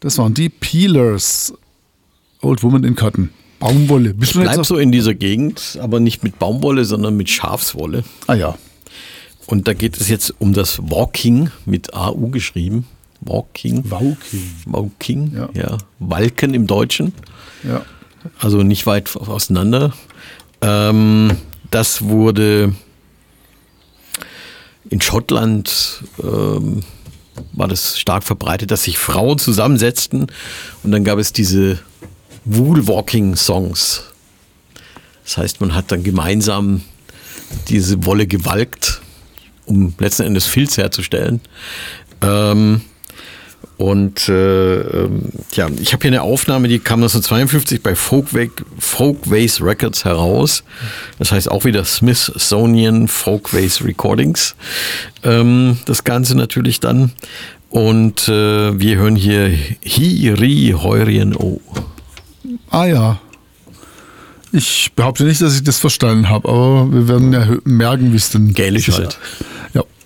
Das waren die Peelers. Old Woman in Cotton. Baumwolle. Ich bleib so in dieser Gegend, aber nicht mit Baumwolle, sondern mit Schafswolle. Ah ja. Und da geht es jetzt um das Walking, mit AU geschrieben. Walking. Wauking. Ja. Walken im Deutschen. Ja. Also nicht weit auseinander. Das wurde in Schottland, war das stark verbreitet, dass sich Frauen zusammensetzten und dann gab es diese Wool-Walking-Songs. Das heißt, man hat dann gemeinsam diese Wolle gewalkt, um letzten Endes Filz herzustellen. Ich habe hier eine Aufnahme, die kam 1952 bei Folkways Records heraus. Das heißt auch wieder Smithsonian Folkways Recordings. Das Ganze natürlich dann. Und wir hören hier Hi, Ri, Heurien, O. Ah ja. Ich behaupte nicht, dass ich das verstanden habe, aber wir werden ja merken, wie es denn Gälisch halt. Ja.